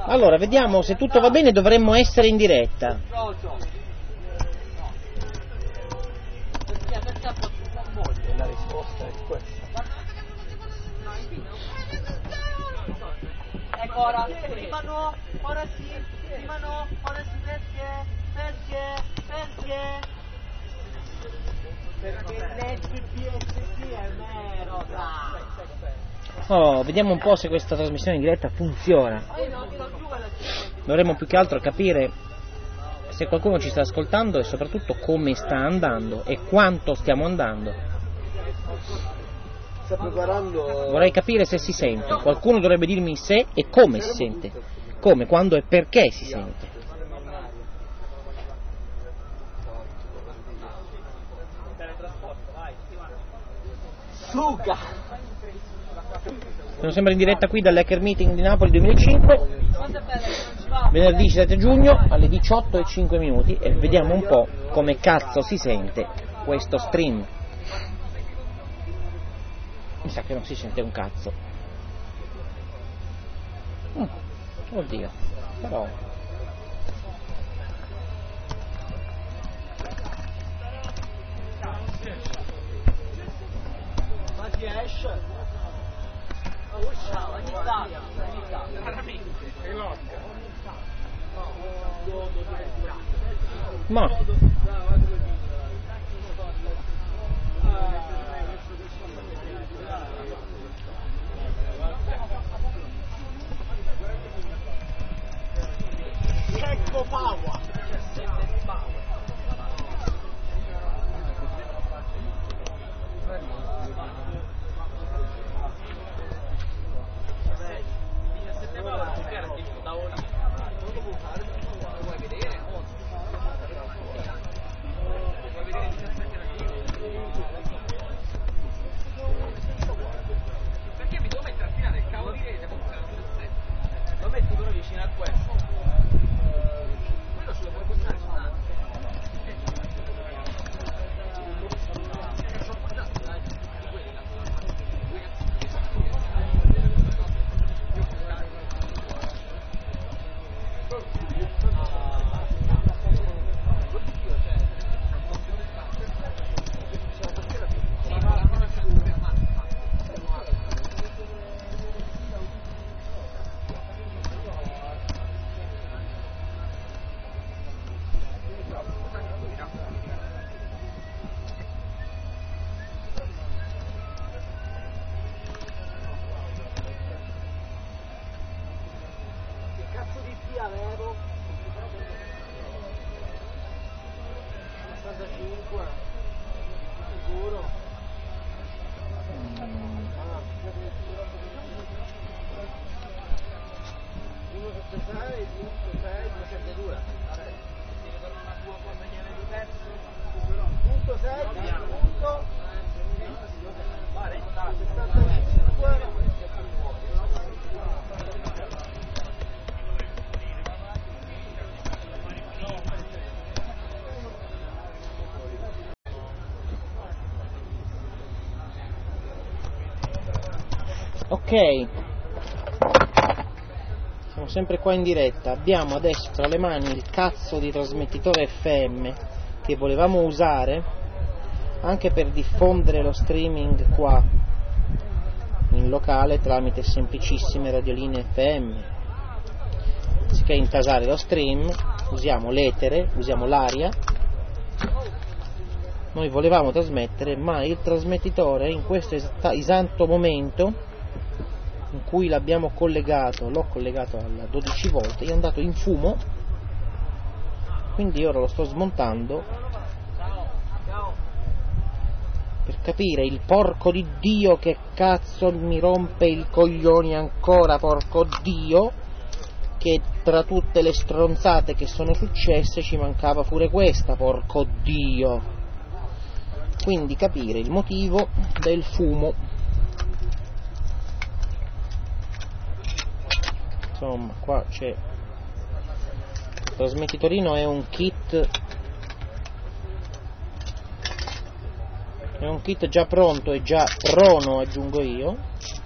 Allora, vediamo se tutto va bene, dovremmo essere in diretta. La risposta è questa. Ecco, ora, prima no, ora sì, prima no, ora sì, perché? Perché l'SPSC è vero, dai. Oh, vediamo un po' se questa trasmissione in diretta funziona. Dovremmo più che altro capire se qualcuno ci sta ascoltando e soprattutto come sta andando e quanto stiamo andando. Sta preparando... Vorrei capire se si sente. Qualcuno dovrebbe dirmi se e come si sente. Come, quando e perché si sente. Suga! Sono sempre in diretta qui dall'Hacker Meeting di Napoli 2005, venerdì 7 giugno alle 18:05 e vediamo un po' come cazzo si sente questo stream. Mi sa che non si sente un cazzo. Oddio, però... Ma si esce? Ogni tanto. Ma... Secco power! Perché mi devo mettere a finale il cavo di rete? Lo metti però vicino a questo. Quello ce lo puoi buttare su un altro. Avevo 65 sicuro. Uno 76, 6, 272. Una tua cosa viene diverso. Punto 6, punto 75. Ok, siamo sempre qua in diretta. Abbiamo adesso tra le mani il cazzo di trasmettitore FM che volevamo usare anche per diffondere lo streaming qua in locale tramite semplicissime radioline FM. Anziché intasare lo stream usiamo l'etere, usiamo l'aria. Noi volevamo trasmettere, ma il trasmettitore in questo esatto momento in cui l'abbiamo collegato, l'ho collegato alla 12 volt, è andato in fumo, quindi ora lo sto smontando per capire il porco di Dio che cazzo mi rompe i coglioni ancora, porco Dio, che tra tutte le stronzate che sono successe ci mancava pure questa, porco Dio. Quindi capire il motivo del fumo. Insomma, qua c'è il trasmettitorino, è un kit già pronto e già prono, aggiungo io.